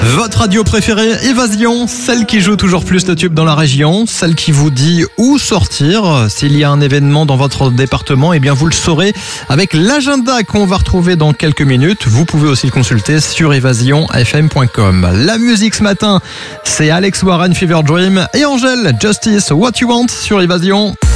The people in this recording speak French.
Votre radio préférée, Évasion, celle qui joue toujours plus de tubes dans la région, celle qui vous dit où sortir. S'il y a un événement dans votre département, eh bien vous le saurez avec l'agenda qu'on va retrouver dans quelques minutes. Vous pouvez aussi le consulter sur evasionfm.com. La musique ce matin, c'est Alex Warren, Fever Dream, et Angèle, Justice, What You Want sur Évasion.